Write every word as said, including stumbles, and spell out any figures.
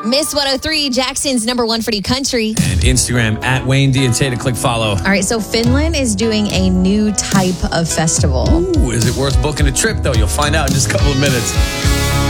Miss one oh three, Jackson's number one for new country. And Instagram at Wayne Diante to click follow. All right, so Finland is doing a new type of festival. Ooh, is it worth booking a trip, though? You'll find out in just a couple of minutes.